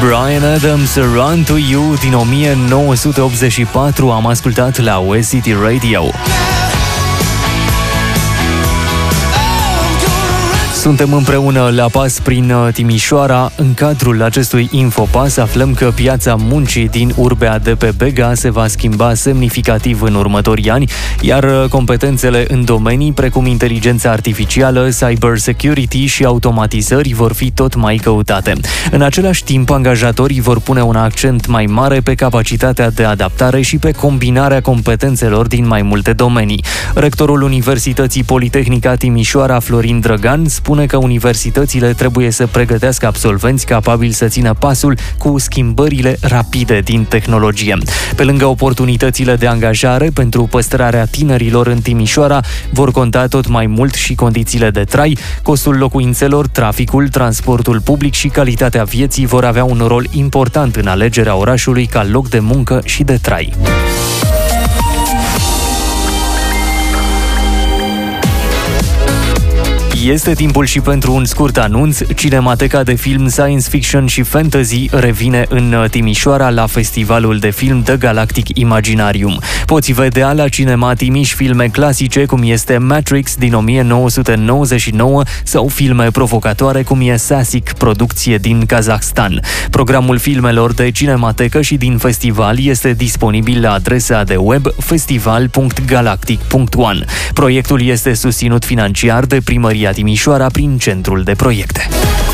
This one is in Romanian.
Bryan Adams, Run to You din 1984 am ascultat la West City Radio. Suntem împreună la pas prin Timișoara. În cadrul acestui Infopas aflăm că piața muncii din Urbea de pe Bega se va schimba semnificativ în următorii ani, iar competențele în domenii precum inteligența artificială, cyber security și automatizări vor fi tot mai căutate. În același timp, angajatorii vor pune un accent mai mare pe capacitatea de adaptare și pe combinarea competențelor din mai multe domenii. Rectorul Universității Politehnica Timișoara, Florin Drăgan, spune că universitățile trebuie să pregătească absolvenți capabili să țină pasul cu schimbările rapide din tehnologie. Pe lângă oportunitățile de angajare pentru păstrarea tinerilor în Timișoara, vor conta tot mai mult și condițiile de trai. Costul locuințelor, traficul, transportul public și calitatea vieții vor avea un rol important în alegerea orașului ca loc de muncă și de trai. Este timpul și pentru un scurt anunț. Cinemateca de film science fiction și fantasy revine în Timișoara la festivalul de film The Galactic Imaginarium. Poți vedea la Cinema Timiș filme clasice cum este Matrix din 1999 sau filme provocatoare cum e Sasic, producție din Kazahstan. Programul filmelor de cinematecă și din festival este disponibil la adresa de web festival.galactic.one. Proiectul este susținut financiar de Primăria Timișoara prin Centrul de Proiecte.